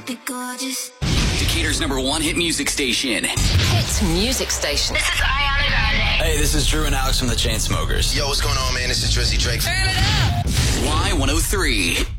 be gorgeous. Decatur's #1 hit music station. Hit music station. This is Ariana Grande. Hey, this is Drew and Alex from the Chainsmokers. Yo, what's going on, man? This is Drizzy Drake. Turn it up. Y103.